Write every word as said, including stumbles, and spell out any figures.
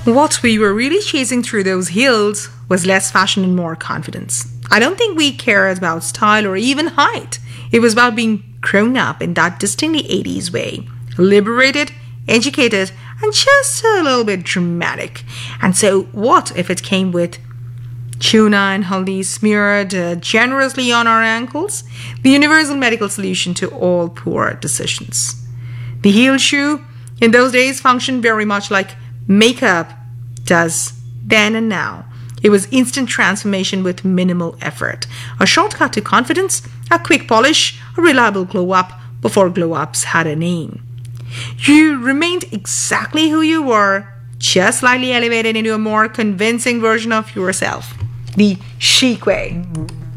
What we were really chasing through those heels was less fashion and more confidence. I don't think we cared about style or even height. It was about being grown up in that distinctly eighties way. Liberated, educated, and just a little bit dramatic. And so what if it came with tuna and haldi smeared uh, generously on our ankles? The universal medical solution to all poor decisions. The heel shoe in those days functioned very much like makeup does then and now. It was instant transformation with minimal effort. A shortcut to confidence, a quick polish, a reliable glow up before glow ups had a name. You remained exactly who you were, just slightly elevated into a more convincing version of yourself. The chic way.